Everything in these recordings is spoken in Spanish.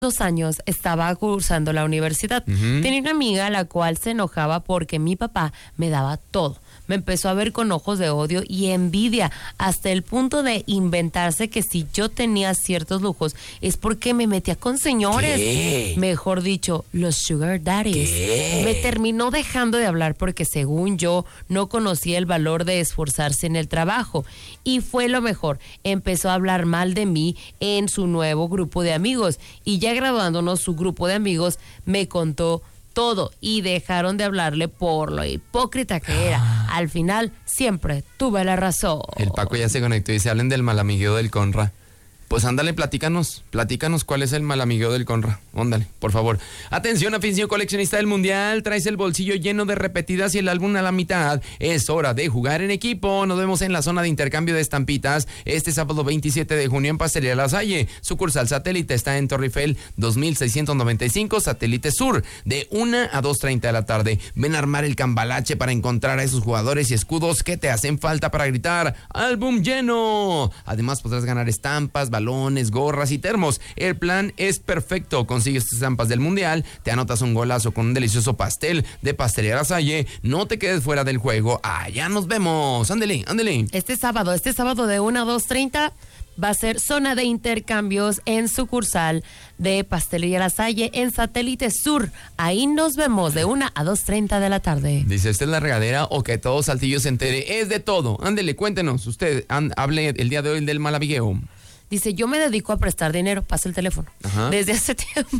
2 años estaba cursando la universidad. Tenía una amiga la cual se enojaba porque mi papá me daba todo. Me empezó a ver con ojos de odio y envidia, hasta el punto de inventarse que si yo tenía ciertos lujos es porque me metía con señores. ¿Qué? Mejor dicho, los sugar daddies. ¿Qué? Me terminó dejando de hablar porque según yo no conocía el valor de esforzarse en el trabajo. Y fue lo mejor, empezó a hablar mal de mí en su nuevo grupo de amigos. Y ya graduándonos su grupo de amigos me contó todo y dejaron de hablarle por lo hipócrita que era. Al final siempre tuve la razón. El Paco ya se conectó y se hablen del malamigueo del Conra. Pues ándale, platícanos cuál es el malamigueo del Conra. Ándale, por favor. Atención, afición coleccionista del Mundial, traes el bolsillo lleno de repetidas y el álbum a la mitad. Es hora de jugar en equipo. Nos vemos en la zona de intercambio de estampitas este sábado 27 de junio en Pastelería La Salle. Sucursal Satélite está en Torre Eiffel 2695, Satélite Sur, de 1 a 2:30 de la tarde. Ven a armar el cambalache para encontrar a esos jugadores y escudos que te hacen falta para gritar ¡álbum lleno! Además podrás ganar estampas, balones, gorras y termos. El plan es perfecto. Consigues tus estampas del Mundial, te anotas un golazo con un delicioso pastel de Pastelería La Salle. No te quedes fuera del juego. Allá nos vemos. Ándele. Este sábado de 1 a 2:30 va a ser zona de intercambios en sucursal de Pastelería La Salle en Satélite Sur. Ahí nos vemos de 1 a 2:30 de la tarde. Dice, ¿esta es la regadera o que todo Saltillo se entere? Es de todo. Ándele, cuéntenos. Usted hable el día de hoy del malamigueo. Dice, yo me dedico a prestar dinero, pasa el teléfono. Ajá. Desde hace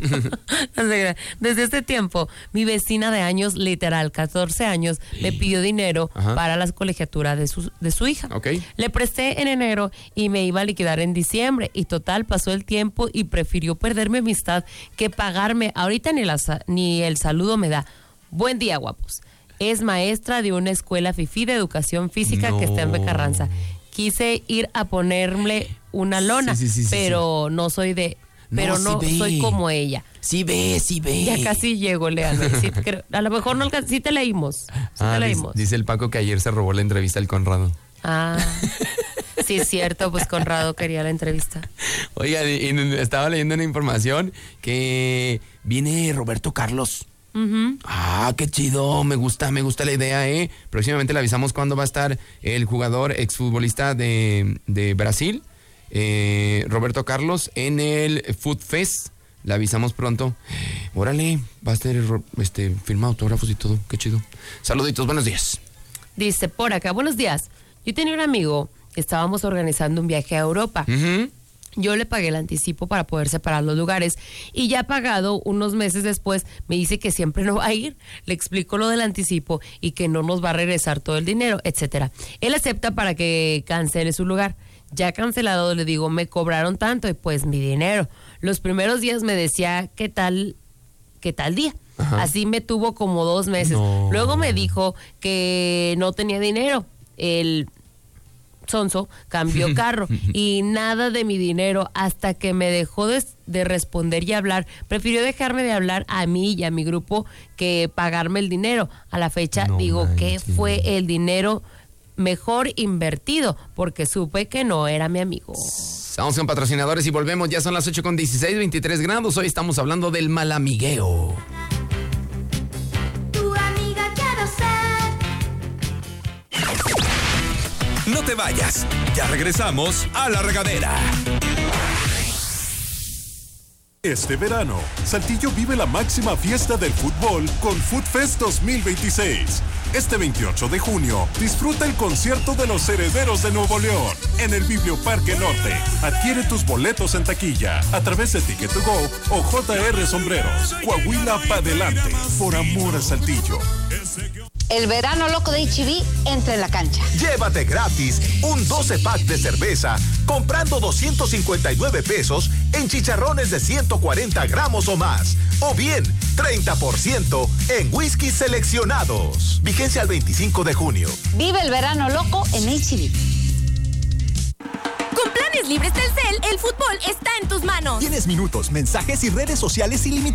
tiempo, mi vecina de años, literal, 14 años, le pidió dinero para la colegiatura de su hija. Okay. Le presté en enero y me iba a liquidar en diciembre. Y total, pasó el tiempo y prefirió perder mi amistad que pagarme. Ahorita ni el saludo me da. Buen día, guapos. Es maestra de una escuela fifí de educación física que está en Becarranza. Quise ir a ponerle una lona, pero no soy de... Pero no soy como ella. Sí ve. Ya casi llegó, Leal. Sí, a lo mejor no alcanzó. Sí te leímos. Dice el Paco que ayer se robó la entrevista al Conrado. Sí es cierto, pues Conrado quería la entrevista. Oiga, y estaba leyendo una información que viene Roberto Carlos. Qué chido, me gusta la idea, Próximamente le avisamos cuándo va a estar el jugador exfutbolista de Brasil, Roberto Carlos, en el Food Fest. Le avisamos pronto. Órale, va a estar firma autógrafos y todo, qué chido. Saluditos, buenos días. Dice por acá, buenos días. Yo tenía un amigo, estábamos organizando un viaje a Europa. Yo le pagué el anticipo para poder separar los lugares y ya pagado unos meses después me dice que siempre no va a ir. Le explico lo del anticipo y que no nos va a regresar todo el dinero, etcétera. Él acepta para que cancele su lugar. Ya cancelado le digo, me cobraron tanto y pues mi dinero. Los primeros días me decía, ¿qué tal día? Así me tuvo como 2 meses. No. Luego me dijo que no tenía dinero. El sonso cambió carro y nada de mi dinero hasta que me dejó de responder y hablar. Prefirió dejarme de hablar a mí y a mi grupo que pagarme el dinero. A la fecha digo que fue el dinero mejor invertido porque supe que no era mi amigo. Vamos con patrocinadores y volvemos. Ya son las 8:16, 23 grados. Hoy estamos hablando del malamigueo. No te vayas, ya regresamos a La Regadera. Este verano, Saltillo vive la máxima fiesta del fútbol con Food Fest 2026. Este 28 de junio, disfruta el concierto de los Herederos de Nuevo León en el Biblioparque Norte. Adquiere tus boletos en taquilla a través de Ticket2Go o JR Sombreros. Coahuila pa' delante, por amor a Saltillo. El verano loco de H-E-B entra en la cancha. Llévate gratis un 12-pack de cerveza comprando 259 pesos en chicharrones de 140 gramos o más. O bien, 30% en whisky seleccionados. Vigencia al 25 de junio. Vive el verano loco en H-E-B. Con planes libres Telcel, el fútbol está en tus manos. Tienes minutos, mensajes y redes sociales ilimitadas.